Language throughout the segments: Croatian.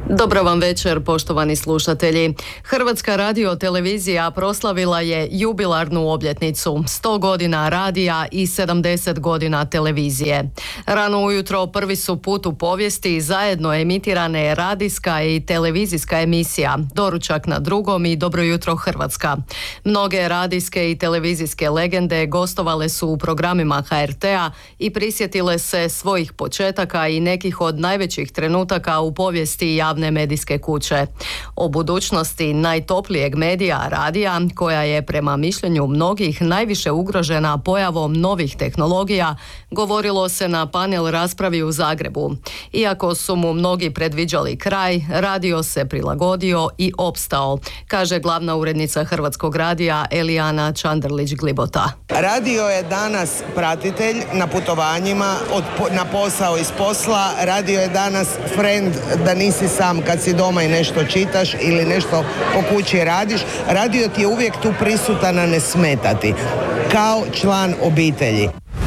Dobro vam večer, poštovani slušatelji. Hrvatska radiotelevizija proslavila je jubilarnu obljetnicu, 100 godina radija i 70 godina televizije. Rano ujutro prvi su put u povijesti zajedno emitirane radijska i televizijska emisija Doručak na drugom i Dobro jutro Hrvatska. Mnoge radijske i televizijske legende gostovale su u programima HRT-a i prisjetile se svojih početaka i nekih od najvećih trenutaka u povijesti javne medijske kuće. O budućnosti najtoplijeg medija radija, koja je prema mišljenju mnogih najviše ugrožena pojavom novih tehnologija, govorilo se na panel raspravi u Zagrebu. Iako su mu mnogi predviđali kraj, radio se prilagodio i opstao, kaže glavna urednica Hrvatskog radija Elijana Čanderlić-Glibota. Radio je danas pratitelj na putovanjima, na posao iz posla. Radio je danas friend, da nisi sam kad si doma i nešto čitaš ili nešto po kući radiš. Radio ti je uvijek tu prisutan, a ne smetati, kao član obitelji.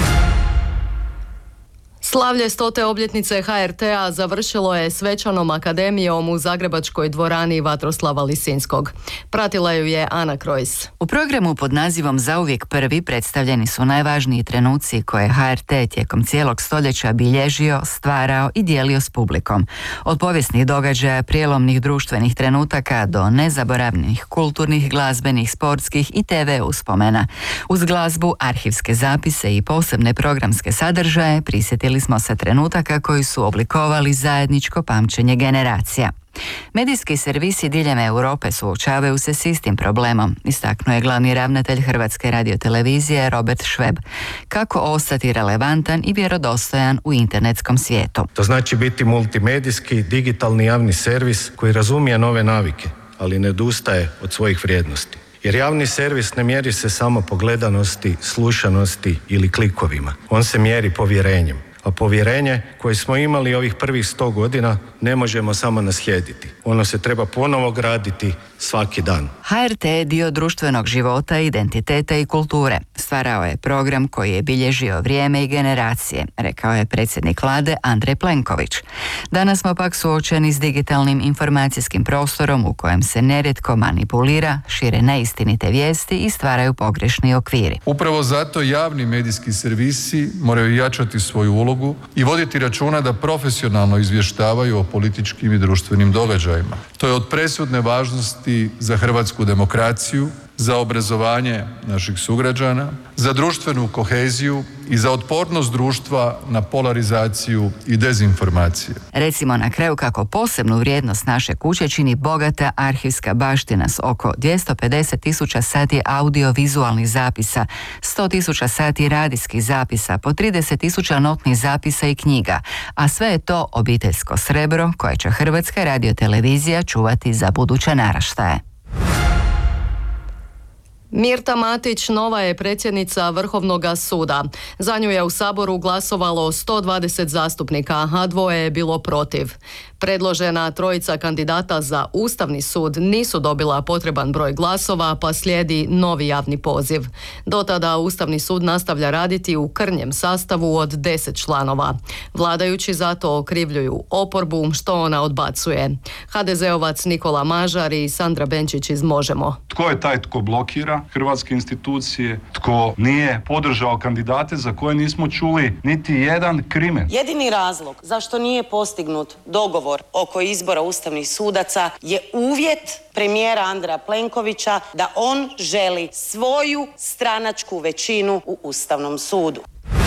Slavlje 100. obljetnice HRT-a završilo je svečanom akademijom u zagrebačkoj dvorani Vatroslava Lisinskog. Pratila ju je Ana Krojs. U programu pod nazivom Zauvijek prvi predstavljeni su najvažniji trenuci koje HRT tijekom cijelog stoljeća bilježio, stvarao i dijelio s publikom. Od povijesnih događaja, prijelomnih društvenih trenutaka do nezaboravnih kulturnih, glazbenih, sportskih i TV uspomena. Uz glazbu, arhivske zapise i posebne programske sadržaje prisjetili smo se trenutaka koji su oblikovali zajedničko pamćenje generacija. Medijski servisi diljem Europe suočavaju se s istim problemom, istaknuo je glavni ravnatelj Hrvatske radiotelevizije Robert Šveb. Kako ostati relevantan i vjerodostojan u internetskom svijetu? To znači biti multimedijski, digitalni javni servis koji razumije nove navike, ali ne odustaje od svojih vrijednosti. Jer javni servis ne mjeri se samo po gledanosti, slušanosti ili klikovima. On se mjeri povjerenjem. A povjerenje koje smo imali ovih prvih 100 godina ne možemo samo naslijediti. Ono se treba ponovo graditi svaki dan. HRT je dio društvenog života, identiteta i kulture. Stvarao je program koji je bilježio vrijeme i generacije, rekao je predsjednik vlade Andrej Plenković. Danas smo pak suočeni s digitalnim informacijskim prostorom u kojem se nerijetko manipulira, šire neistinite vijesti i stvaraju pogrešni okviri. Upravo zato javni medijski servisi moraju jačati svoju ulogu i voditi računa da profesionalno izvještavaju o političkim i društvenim događajima. To je od presudne važnosti za hrvatsku demokraciju, za obrazovanje naših sugrađana, za društvenu koheziju i za otpornost društva na polarizaciju i dezinformacije. Recimo na kraju kako posebnu vrijednost naše kuće čini bogata arhivska baština s oko 250.000 sati audiovizualnih zapisa, 100.000 sati radijskih zapisa, po 30.000 notnih zapisa i knjiga, a sve je to obiteljsko srebro koje će Hrvatska radiotelevizija čuvati za buduće naraštaje. Mirta Matić nova je predsjednica Vrhovnog suda. Za nju je u Saboru glasovalo 120 zastupnika, a 2 je bilo protiv. Predložena trojica kandidata za Ustavni sud nisu dobila potreban broj glasova, pa slijedi novi javni poziv. Do tada Ustavni sud nastavlja raditi u krnjem sastavu od 10 članova. Vladajući zato okrivljuju oporbu, što ona odbacuje. HDZ-ovac Nikola Mažar i Sandra Benčić iz Možemo. Tko je taj tko blokira hrvatske institucije, tko nije podržao kandidate za koje nismo čuli niti jedan krimen? Jedini razlog zašto nije postignut dogovor oko izbora ustavnih sudaca je uvjet premijera Andreja Plenkovića da on želi svoju stranačku većinu u Ustavnom sudu.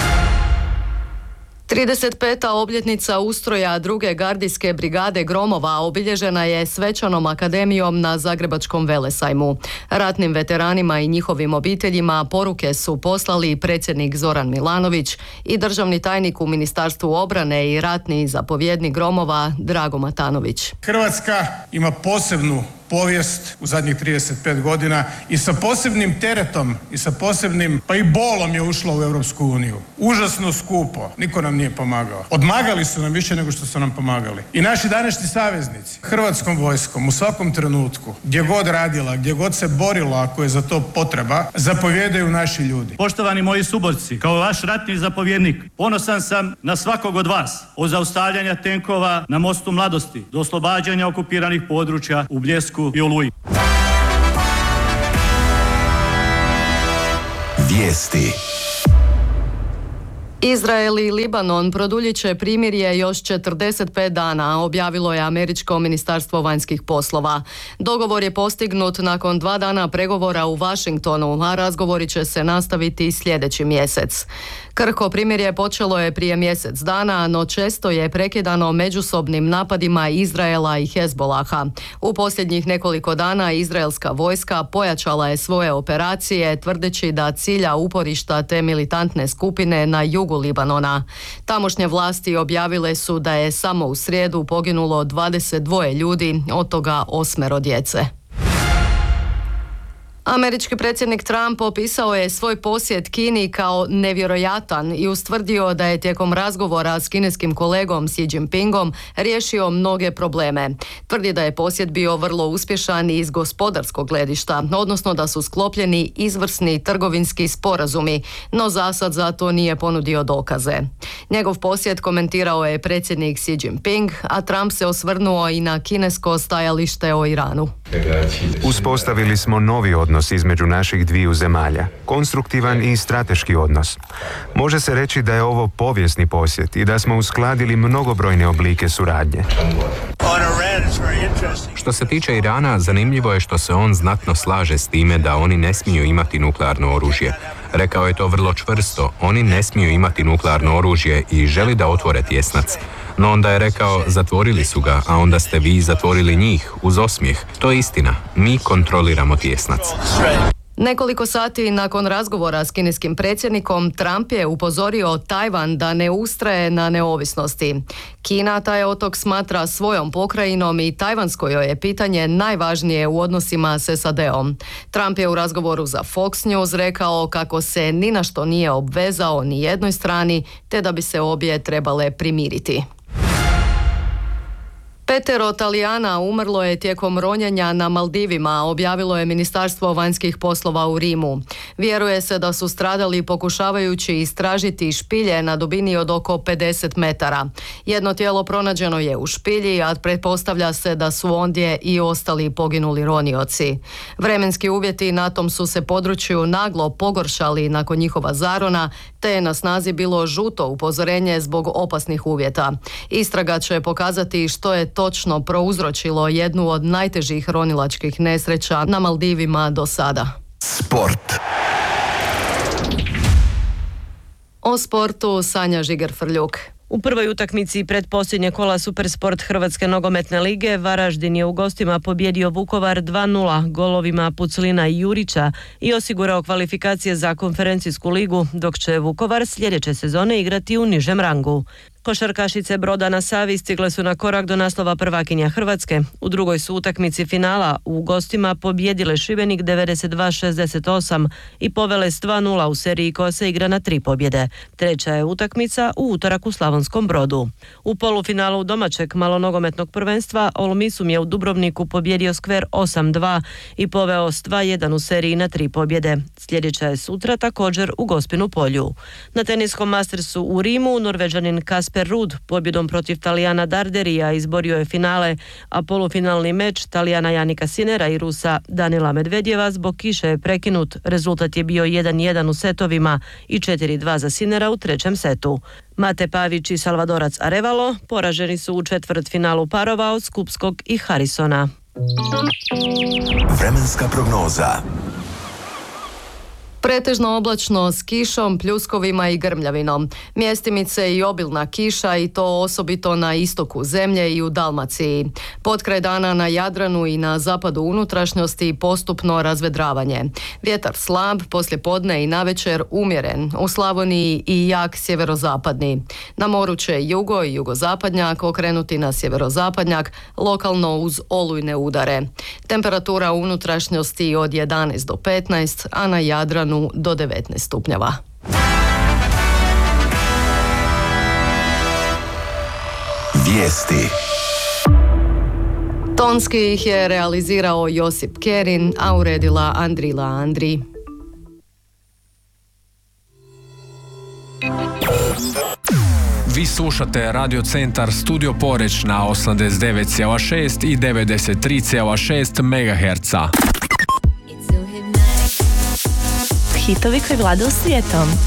35. obljetnica ustroja druge gardijske brigade Gromova obilježena je svečanom akademijom na Zagrebačkom Velesajmu. Ratnim veteranima i njihovim obiteljima poruke su poslali predsjednik Zoran Milanović i državni tajnik u Ministarstvu obrane i ratni zapovjednik Gromova Drago Matanović. Hrvatska ima posebnu povijest u zadnjih 35 godina i sa posebnim teretom i sa posebnim, pa i bolom je ušla u Europsku uniju. Užasno skupo. Niko nam nije pomagao. Odmagali su nam više nego što su nam pomagali. I naši današnji saveznici, Hrvatskom vojskom, u svakom trenutku, gdje god radila, gdje god se borila, ako je za to potreba, zapovjedaju naši ljudi. Poštovani moji suborci, kao vaš ratni zapovjednik, ponosan sam na svakog od vas. Od zaustavljanja tenkova na mostu Mladosti do oslobađanja okupiranih područja u Bljesku i Oluji. Vijesti. Izrael i Libanon produljit će primirje još 45 dana, objavilo je Američko ministarstvo vanjskih poslova. Dogovor je postignut nakon 2 dana pregovora u Washingtonu, a razgovori će se nastaviti sljedeći mjesec. Krhko primirje počelo je prije mjesec dana, no često je prekidano međusobnim napadima Izraela i Hezbolaha. U posljednjih nekoliko dana izraelska vojska pojačala je svoje operacije, tvrdeći da cilja uporišta te militantne skupine na jugu Libanona. Tamošnje vlasti objavile su da je samo u srijedu poginulo 22 ljudi, od toga 8 djece. Američki predsjednik Trump opisao je svoj posjet Kini kao nevjerojatan i ustvrdio da je tijekom razgovora s kineskim kolegom Xi Jinpingom riješio mnoge probleme. Tvrdi da je posjet bio vrlo uspješan iz gospodarskog gledišta, odnosno da su sklopljeni izvrsni trgovinski sporazumi, no zasad za to nije ponudio dokaze. Njegov posjet komentirao je predsjednik Xi Jinping, a Trump se osvrnuo i na kinesko stajalište o Iranu. Uspostavili smo novi odnos između naših dviju zemalja, konstruktivan i strateški odnos. Može se reći da je ovo povijesni posjet i da smo uskladili mnogobrojne oblike suradnje. Što se tiče Irana, zanimljivo je što se on znatno slaže s time da oni ne smiju imati nuklearno oružje. Rekao je to vrlo čvrsto, oni ne smiju imati nuklearno oružje i želi da otvore tjesnac. No onda je rekao, zatvorili su ga, a onda ste vi zatvorili njih, uz osmijeh. To je istina, mi kontroliramo tjesnac. Nekoliko sati nakon razgovora s kineskim predsjednikom, Trump je upozorio Tajvan da ne ustraje na neovisnosti. Kina taj otok smatra svojom pokrajinom i tajvansko joj je pitanje najvažnije u odnosima s SAD-om. Trump je u razgovoru za Fox News rekao kako se ni na što nije obvezao ni jednoj strani, te da bi se obje trebale primiriti. 5 Talijana umrlo je tijekom ronjenja na Maldivima, objavilo je Ministarstvo vanjskih poslova u Rimu. Vjeruje se da su stradali pokušavajući istražiti špilje na dubini od oko 50 metara. Jedno tijelo pronađeno je u špilji, a pretpostavlja se da su ondje i ostali poginuli ronioci. Vremenski uvjeti na tom su se području naglo pogoršali nakon njihova zarona, te je na snazi bilo žuto upozorenje zbog opasnih uvjeta. Istraga će pokazati što je točno prouzročilo jednu od najtežih ronilačkih nesreća na Maldivima do sada. Sport. O sportu Sanja Žiger-Frljuk. U prvoj utakmici pretposljednje kola Supersport Hrvatske nogometne lige Varaždin je u gostima pobjedio Vukovar 2:0 golovima Puclina i Jurića i osigurao kvalifikacije za konferencijsku ligu, dok će Vukovar sljedeće sezone igrati u nižem rangu. Košarkašice Broda na Savi stigle su na korak do naslova prvakinja Hrvatske. U drugoj su utakmici finala u gostima pobjedile Šibenik 92-68 i povele s 2:0 u seriji koja se igra na 3 pobjede. Treća je utakmica u utorak u Slavonskom Brodu. U polufinalu domaćeg malonogometnog prvenstva Olmisum je u Dubrovniku pobjedio Skver 8:2 i poveo s 2:1 u seriji na 3 pobjede. Sljedeća je sutra također u Gospinu polju. Na teniskom Mastersu u Rimu Norvežanin Kasper Ruud pobjedom protiv Talijana Darderija izborio je finale, a polufinalni meč Talijana Janika Sinera i Rusa Danila Medvedjeva zbog kiše je prekinut. Rezultat je bio 1:1 u setovima i 4:2 za Sinera u trećem setu. Mate Pavić i Salvadorac Arevalo poraženi su u četvrtfinalu parova od Skupskog i Harrisona. Vremenska prognoza. Pretežno oblačno s kišom, pljuskovima i grmljavinom. Mjestimice i obilna kiša i to osobito na istoku zemlje i u Dalmaciji. Potkraj dana na Jadranu i na zapadu unutrašnjosti postupno razvedravanje. Vjetar slab, poslijepodne i navečer umjeren. U Slavoniji i jak sjeverozapadni. Na moru će jugo i jugozapadnjak okrenuti na sjeverozapadnjak, lokalno uz olujne udare. Temperatura u unutrašnjosti od 11 do 15, a na Jadranu do 19 stupnjeva. Vijesti. Tonski ih je realizirao Josip Kerin, a uredila Andrila Andri. Vi slušate Radio Centar Studio Poreć na 89,6 i 93,6 MHz. Hitovi koji vladaju svijetom.